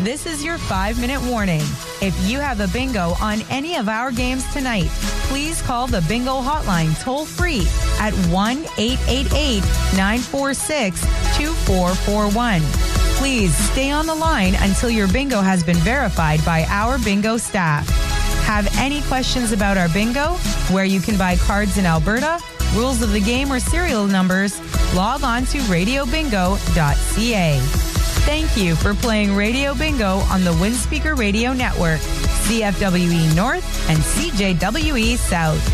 This is your 5-minute warning. If you have a bingo on any of our games tonight, please call the bingo hotline toll-free at 1-888-946-2441. Please stay on the line until your bingo has been verified by our bingo staff. Have any questions about our bingo, where you can buy cards in Alberta, rules of the game, or serial numbers, log on to radiobingo.ca. Thank you for playing Radio Bingo on the Windspeaker Radio Network, CFWE North and CJWE South.